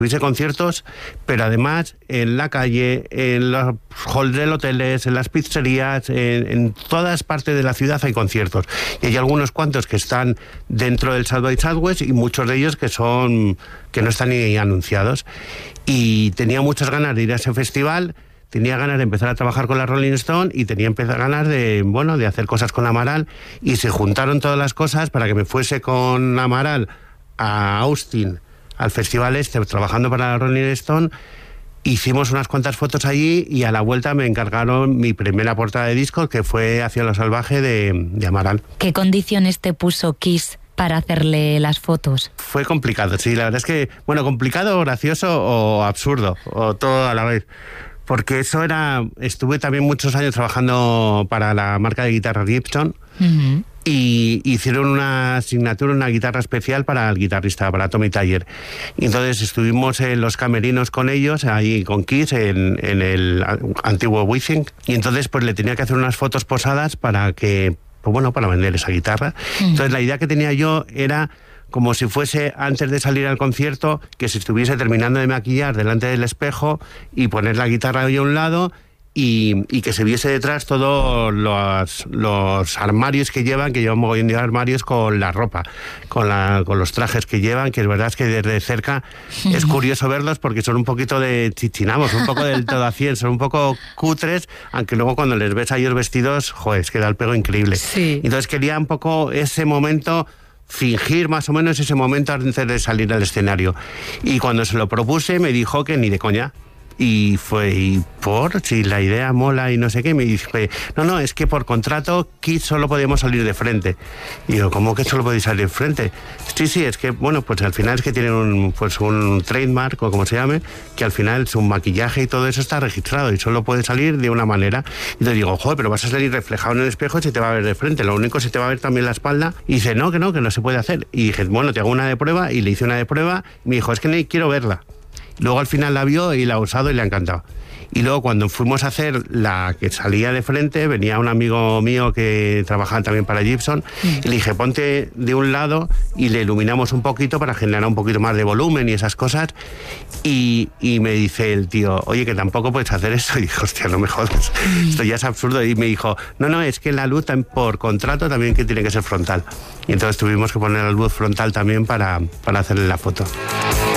Hice conciertos, pero además en la calle, en los halls de hoteles, en las pizzerías, en todas partes de la ciudad hay conciertos. Y hay algunos cuantos que están dentro del South by Southwest y muchos de ellos que no están ni anunciados. Y tenía muchas ganas de ir a ese festival, tenía ganas de empezar a trabajar con la Rolling Stone y tenía ganas de hacer cosas con Amaral, y se juntaron todas las cosas para que me fuese con Amaral a Austin, al festival trabajando para la Rolling Stone. Hicimos unas cuantas fotos allí y a la vuelta me encargaron mi primera portada de disco, que fue Hacia lo salvaje de Amaral. ¿Qué condiciones te puso Kiss para hacerle las fotos? Fue complicado, sí, la verdad es que, complicado, gracioso o absurdo, o todo a la vez. Porque estuve también muchos años trabajando para la marca de guitarra Gibson. Uh-huh. Y hicieron una asignatura, una guitarra especial para el guitarrista, para Tommy Thayer. Y entonces estuvimos en los camerinos con ellos, ahí con Kiss, en el antiguo Wizzing. Y entonces pues le tenía que hacer unas fotos posadas para vender esa guitarra. Entonces la idea que tenía yo era como si fuese antes de salir al concierto, que se estuviese terminando de maquillar delante del espejo y poner la guitarra ahí a un lado, y que se viese detrás todos los armarios que llevan un mogollón de armarios con la ropa, con los trajes que llevan, que es verdad es que desde cerca es curioso verlos porque son un poquito de chichinamos, un poco del todo a 100, son un poco cutres, aunque luego cuando les ves a ellos vestidos, es que da el pego increíble. Sí. Entonces quería un poco ese momento, fingir más o menos ese momento antes de salir al escenario. Y cuando se lo propuse me dijo que ni de coña. Y si la idea mola y no sé qué, me dice, no, es que por contrato Kiss solo podemos salir de frente. Y yo, ¿cómo que solo podéis salir de frente? Sí, es que, pues al final es que tienen un trademark, o como se llame, que al final su maquillaje y todo eso está registrado y solo puede salir de una manera. Y te digo, pero vas a salir reflejado en el espejo y se te va a ver de frente, lo único se te va a ver también la espalda. Y dice, que no se puede hacer. Y dije, te hago una de prueba, y le hice una de prueba, y me dijo, es que no quiero verla. Luego al final la vio y la ha usado y le ha encantado. Y luego cuando fuimos a hacer la que salía de frente, venía un amigo mío que trabajaba también para Gibson, y le dije, ponte de un lado y le iluminamos un poquito para generar un poquito más de volumen y esas cosas. Y me dice el tío, oye, que tampoco puedes hacer eso. Y dije, hostia, no me jodas, esto ya es absurdo. Y me dijo, no, es que la luz por contrato también que tiene que ser frontal. Y entonces tuvimos que poner la luz frontal también para hacerle la foto.